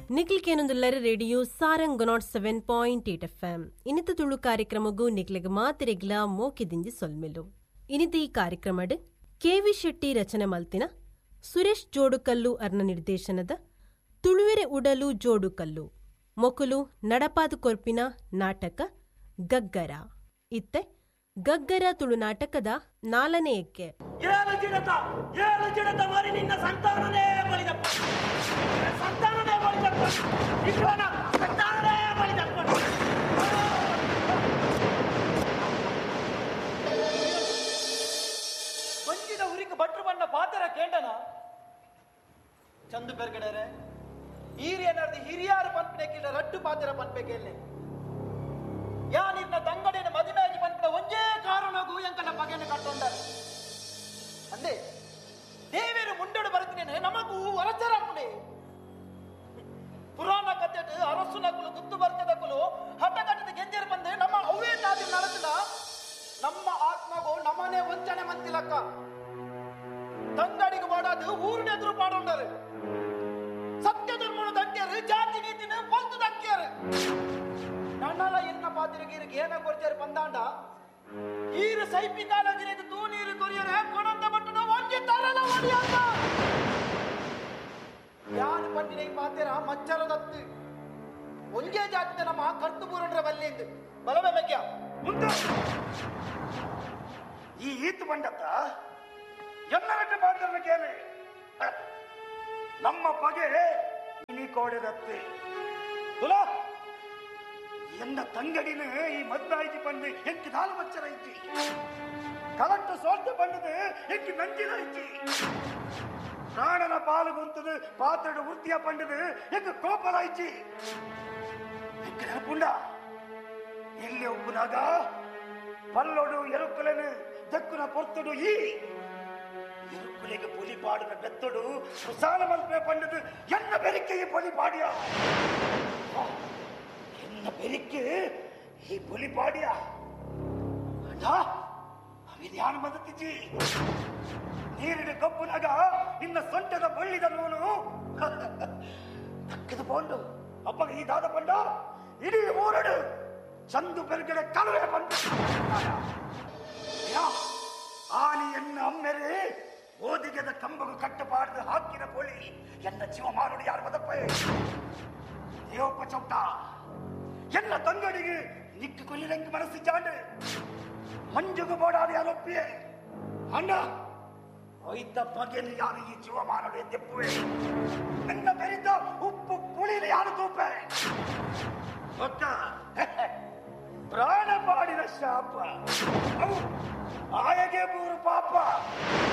ನಿಕ್ಲಿಕೇನೊಂದುಲ್ಲರ radio Sarang 107.8 FM ಇನ್ನಿತ Tulu ಕಾರ್ಯಕ್ರಮಗೂ ನಿಕ್ಲಿಗೆ ಮಾತಿರೆಗ್ಲ ಮೋಕೆದಿಂಜಿ ಸೊಲ್ಮೆಲು. ಇನ್ನಿತ ಈ ಕಾರ್ಯಕ್ರಮಡ್ KV ಶೆಟ್ಟಿ ರಚನೆ ಮಲ್ತಿನ ಸುರೇಶ್ ಜೋಡುಕಲ್ಲು ಅರ್ನ ನಿರ್ದೇಶನದ ತುಳುವೆರೆ ಉಡಲು ಜೋಡುಕಲ್ಲು ಮೊಕುಲು ನಡಪಾದ ಕೊರ್ಪಿನ ನಾಟಕ ಗಗ್ಗರ. ಇತ್ತೆ ಗಗ್ಗರ ತುಳು ನಾಟಕದ 4ನೇಯಕ್ಕೆ ಮಂಜಿದ ಉರಿಗೆ ಭಟ್ರು ಬಣ್ಣ ಪಾತ್ರ ಕೇಂಡನ ಚಂದು ಬೆರ್ಗಡರೆ ಹಿರಿಯನರ್ದು ಹಿರಿಯಾರು ಪನ್ಪನೆಕ್ಕಿಲ್ಲ ರಡ್ಡು ಪಾತ್ರ ಪನ್ಪೆಗೆಲ್ಲೆ ಯಾನಿನ್ನ ತಂಗಡಿನ ಮದುವೆಯಾಗಿ ಪನ್ಪನ ಒಂಜೇ ಕಾರಣಗೂ ಎಂಕನ ಬಗೆನ ಕಟ್ಟೊಂಡರು ಅಂದೆ ದೇವೇರು ಮುಂಡೋಡು ಬರುತ್ತೇನೆ ನಮಗೂ ಅರಚರಾಪುಣೆ ಪುರಾಣ ಕಥೆ ಅರಸು ನಕಲು ಗುತ್ತು ಬರ್ತದಕ್ಕಲು ಹಠಗಟ್ಟದ ಗೆಜ್ಜೆರು ಬಂದೆ ನಮ್ಮ ಅವೇ ನಾದಿ ನಡೆಸಿದ ನಮ್ಮ ಆತ್ಮಗೂ ನಮ್ಮನೆ ವಂಚನೆ ಮಂತಿಲಕ್ಕ ತಂಗಡಿಗೆ ಮಾಡಾದು ಊರಿನ ಎದುರು ಪಾಡೊಂಡರು ಸತ್ಯ ಧರ್ಮನ ದಂಕ್ಯರು ಜಾತಿ ನೀತಿನ ಪೊಲ್ತು ದಂಕ್ಯರು ನನ್ನಲ್ಲ ಎನ್ನ ಪಾತಿರಗೀರಿಗೆ ಏನ ಕೊರ್ಜರು ಬಂದಾಂಡ ಈರು ಸೈಪಿ ಕಾಲಗಿರಿದು ತೂ ನೀರು ಕೊರಿಯರೆ ಕೊಡಂತ ಬಟ್ಟನ ಒಂಜಿ ತರಲ ಒಡಿಯಾಗ ಯಾರು ಪಟ್ಟಿನ ಈ ಪಾತಿರ ಮಚ್ಚರದತ್ತು ಒಂಜೇ ಜಾತಿದ ನಮ್ಮ ಕರ್ತು ಬೂರಣ್ರ ಬಲ್ಲಿಂದು ಬಲವೇ ಮೆಕ್ಯ ಮುಂದೆ ಈ ಈತು ಬಂಡತ್ತ ಎಲ್ಲರಟ್ಟು ಪಾತ್ರನ ನಮ್ಮ ಪಗೆ ಇನಿ ಕೋಡೆದತ್ತೆ ತುಲಾ ಎಂದ ತಂಗಡಿನ ಈ ಮದ್ದಾಯ್ತಿ ಪಂಡು ಎಂಕಿ ನಾಲು ಮಚ್ಚರ ಐತಿ ಕಲಟ್ಟು ಸೋಲ್ತ ಪಂಡದು ಎಂಕಿ ನಂಜಿನ ಐತಿ ಪ್ರಾಣನ ಪಾಲು ಗುಂತದು ಪಾತ್ರಡು ವೃತ್ತಿಯ ಪಂಡದು ಎಂಕ ಕೋಪಲ ಐತಿ ಎಂಕ ನೆನಪುಂಡ ಇಲ್ಲಿ ಒಬ್ಬನಾಗ ಪಲ್ಲೊಡು ಎರುಕುಲೆನು ದಕ್ಕುನ ಪೊರ್ತುಡು ಈ ಎರುಕುಲೆಗೆ ಪೊಲಿಪಾಡಿನ ಬೆತ್ತೊಡು ಸುಸಾನ ಮಲ್ಪೆ ಪಂಡದು ಎನ್ನ ಬೆರಿಕೆ ಈ ಪೊಲಿಪಾಡಿಯ ಎನ್ನ ಬೆರಿಕೆ ಈ ಪೊಲಿಪಾಡಿಯ ಅಣ್ಣ ಅವಿದ್ಯಾನು ಬಂದತಿಜ್ಜಿ ನೀರಿನ ಕಬ್ಬುನಾಗ ನಿನ್ನ ಸೊಂಟದ ಬಳ್ಳಿದ ನೂನು ತಕ್ಕದ ಪೊಂಡು ಅಪ್ಪಗ ಈ ದಾದ ಪಂಡ ಇಡೀ ಊರಡು ಚಂದು ಬೆರ್ಗಡೆ ಕಲವೇ ಬಂದ ಆನಿ ಎನ್ನ ಅಮ್ಮೆರೆ ಓದಿಗೆದ ಕಂಬಗು ಕಟ್ಟಬಾರ್ದು ಹಾಕಿನ ಪೊಳಿ ಎನ್ನ ಜೀವ ಮಾರುಡಿ ಯಾರು ಬದಪ್ಪ ದೇವಪ್ಪ ಚೌಟ ಎನ್ನ ತಂಗಡಿಗೆ ನಿಕ್ಕು ಕೊಲ್ಲಿರಂಗೆ ಮನಸ್ಸು ಚಾಂಡು ಮಂಜುಗು ಬೋಡಾದ ಯಾರೊಪ್ಪಿಯೇ ಅಣ್ಣ ಒಯ್ದ ಬಗೆಯಲ್ಲಿ ಯಾರು ಈ ಜೀವ ಮಾರುಡಿ ತೆಪ್ಪುವೆ ನನ್ನ ಬೆರಿದ ಉಪ್ಪು ಪುಳಿಲಿ ಯಾರು ತೂಪೆ ಒಕ್ಕ ಪ್ರಾಣ ಪಾಡಿನ ಶಾಪ ಆಯಗೆ ಮೂರು ಪಾಪ